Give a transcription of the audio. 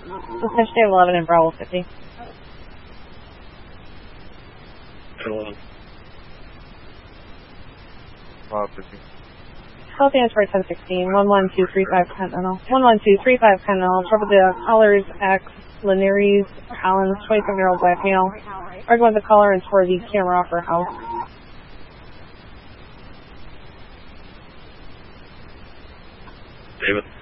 Day 11 and Bravo 50. Bravo 50. Health answer 1016, 11235 Continental. 11235 Continental, trouble the callers X, Linares, Collins, 27-year-old black male. Arguing with the caller and for the camera off her house. David.